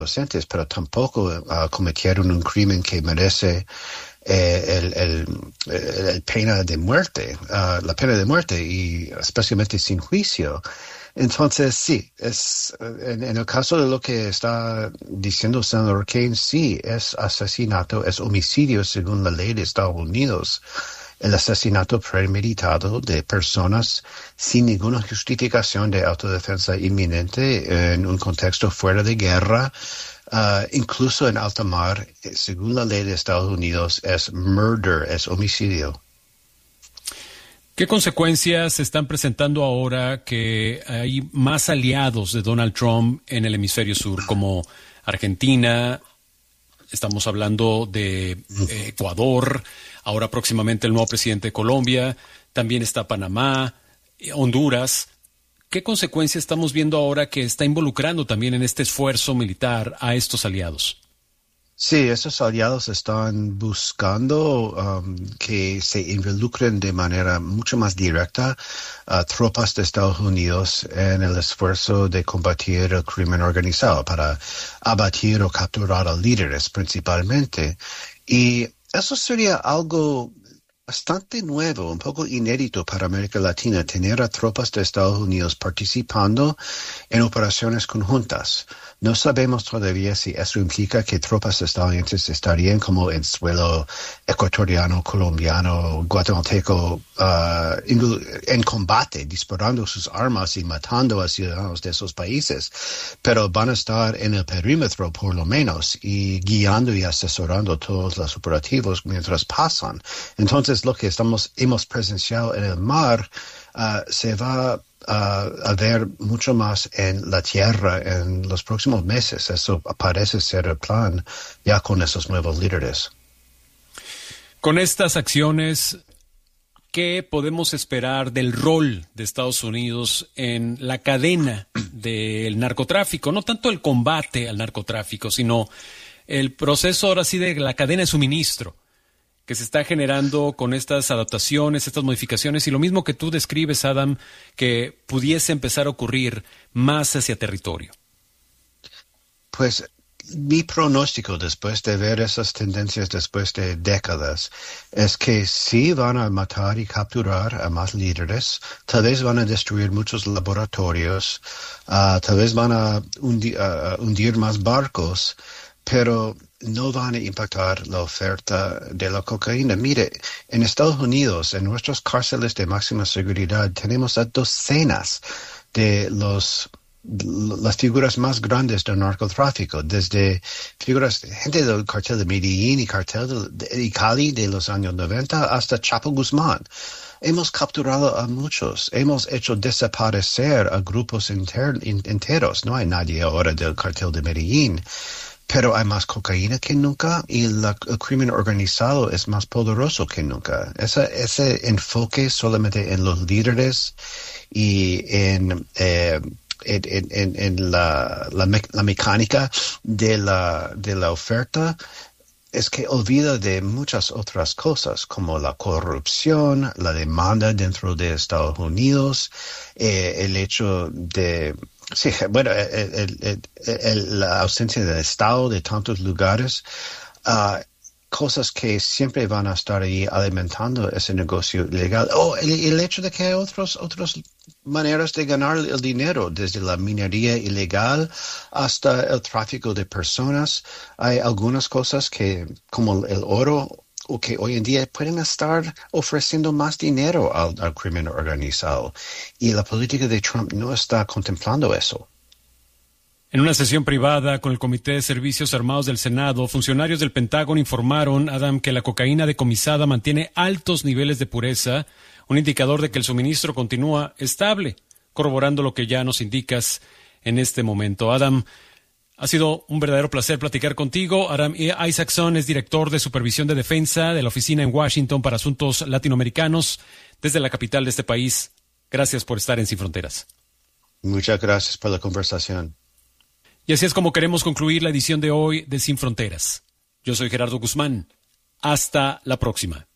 inocentes, pero tampoco cometieron un crimen que merece el pena de muerte, la pena de muerte, y especialmente sin juicio. Entonces, sí, en el caso de lo que está diciendo el senador Kaine, sí, es asesinato, es homicidio según la ley de Estados Unidos. El asesinato premeditado de personas sin ninguna justificación de autodefensa inminente en un contexto fuera de guerra, incluso en alta mar, según la ley de Estados Unidos, es murder, es homicidio. ¿Qué consecuencias se están presentando ahora que hay más aliados de Donald Trump en el hemisferio sur, como Argentina? Estamos hablando de Ecuador, ahora próximamente el nuevo presidente de Colombia, también está Panamá, Honduras. ¿Qué consecuencias estamos viendo ahora que está involucrando también en este esfuerzo militar a estos aliados? Sí, esos aliados están buscando que se involucren de manera mucho más directa a tropas de Estados Unidos en el esfuerzo de combatir el crimen organizado, para abatir o capturar a líderes principalmente. Y eso sería algo bastante nuevo, un poco inédito para América Latina, tener a tropas de Estados Unidos participando en operaciones conjuntas. No sabemos todavía si eso implica que tropas estadounidenses estarían como en suelo ecuatoriano, colombiano, guatemalteco, en combate, disparando sus armas y matando a ciudadanos de esos países, pero van a estar en el perímetro por lo menos y guiando y asesorando todos los operativos mientras pasan. Entonces, lo que hemos presenciado en el mar se va a ver mucho más en la tierra en los próximos meses. Eso parece ser el plan ya con esos nuevos líderes. Con estas acciones, ¿qué podemos esperar del rol de Estados Unidos en la cadena del narcotráfico? No tanto el combate al narcotráfico, sino el proceso ahora sí de la cadena de suministro que se está generando con estas adaptaciones, estas modificaciones, y lo mismo que tú describes, Adam, que pudiese empezar a ocurrir más hacia territorio. Pues mi pronóstico después de ver esas tendencias después de décadas es que sí van a matar y capturar a más líderes, tal vez van a destruir muchos laboratorios, tal vez van a hundir más barcos, pero no van a impactar la oferta de la cocaína. Mire, en Estados Unidos, en nuestras cárceles de máxima seguridad, tenemos a docenas de las figuras más grandes del narcotráfico, desde gente del cartel de Medellín y cartel de Cali de los años 90 hasta Chapo Guzmán. Hemos capturado a muchos, hemos hecho desaparecer a grupos enteros. No hay nadie ahora del cartel de Medellín, pero hay más cocaína que nunca y el crimen organizado es más poderoso que nunca. Ese enfoque solamente en los líderes y en la mecánica de la oferta es que olvida de muchas otras cosas, como la corrupción, la demanda dentro de Estados Unidos, el hecho de... Sí, bueno, la ausencia del Estado de tantos lugares, cosas que siempre van a estar ahí alimentando ese negocio ilegal. El hecho de que hay otras maneras de ganar el dinero, desde la minería ilegal hasta el tráfico de personas. Hay algunas cosas que, como el oro, o que hoy en día pueden estar ofreciendo más dinero al crimen organizado. Y la política de Trump no está contemplando eso. En una sesión privada con el Comité de Servicios Armados del Senado, funcionarios del Pentágono informaron, Adam, que la cocaína decomisada mantiene altos niveles de pureza, un indicador de que el suministro continúa estable, corroborando lo que ya nos indicas en este momento. Adam, ha sido un verdadero placer platicar contigo. Adam Isaacson es director de Supervisión de Defensa de la Oficina en Washington para Asuntos Latinoamericanos desde la capital de este país. Gracias por estar en Sin Fronteras. Muchas gracias por la conversación. Y así es como queremos concluir la edición de hoy de Sin Fronteras. Yo soy Gerardo Guzmán. Hasta la próxima.